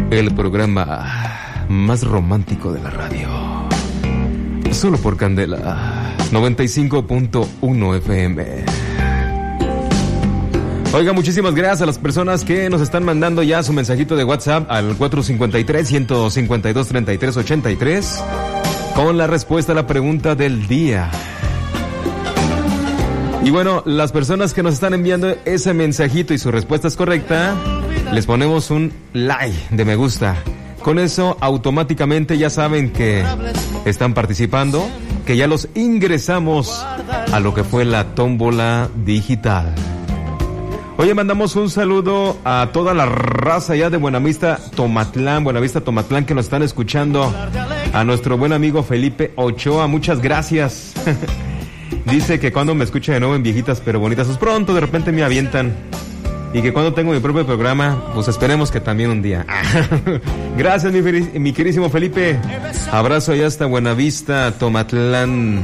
el programa más romántico de la radio. Solo por Candela 95.1 FM. Oiga, muchísimas gracias a las personas que nos están mandando ya su mensajito de WhatsApp al 453-152-3383 con la respuesta a la pregunta del día. Y bueno, las personas que nos están enviando ese mensajito y su respuesta es correcta, les ponemos un like de me gusta. Con eso automáticamente ya saben que están participando, que ya los ingresamos a lo que fue la tómbola digital. Oye, mandamos un saludo a toda la raza ya de Buenavista Tomatlán, que nos están escuchando. A nuestro buen amigo Felipe Ochoa, muchas gracias. Dice que cuando me escucha de nuevo en Viejitas pero Bonitas, pues pronto de repente me avientan. Y que cuando tengo mi propio programa, pues esperemos que también un día. Gracias, mi queridísimo Felipe. Abrazo allá hasta Buenavista, Tomatlán.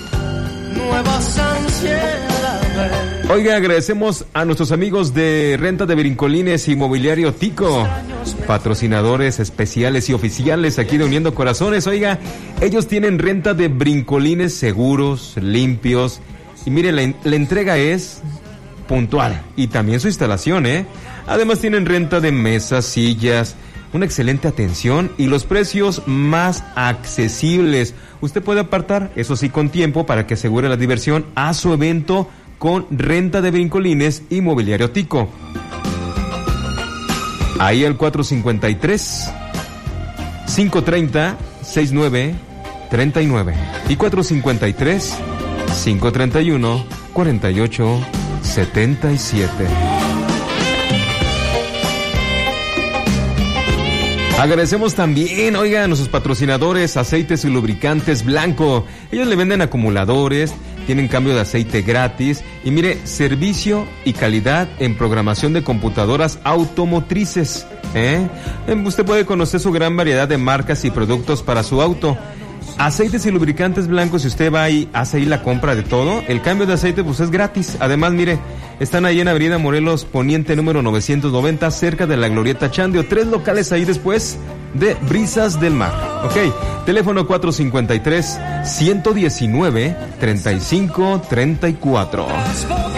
Oiga, agradecemos a nuestros amigos de Renta de Brincolines Inmobiliario Tico, patrocinadores especiales y oficiales aquí de Uniendo Corazones. Oiga, ellos tienen renta de brincolines seguros, limpios. Y mire, la entrega es puntual. Y también su instalación, Además tienen renta de mesas, sillas, una excelente atención y los precios más accesibles. Usted puede apartar, eso sí, con tiempo para que asegure la diversión a su evento con Renta de Brincolines Inmobiliario Tico. Ahí al 453-530-6939 y 453-531-4877. Agradecemos también, oiga, a nuestros patrocinadores Aceites y Lubricantes Blanco. Ellos le venden acumuladores, tienen cambio de aceite gratis y mire, servicio y calidad en programación de computadoras automotrices. Usted puede conocer su gran variedad de marcas y productos para su auto. Aceites y Lubricantes Blancos, si usted va y hace ahí la compra de todo, el cambio de aceite pues es gratis. Además, mire, están ahí en Avenida Morelos Poniente número 990, cerca de la Glorieta Chandio. 3 locales ahí después de Brisas del Mar. Ok, teléfono 453-119-3534.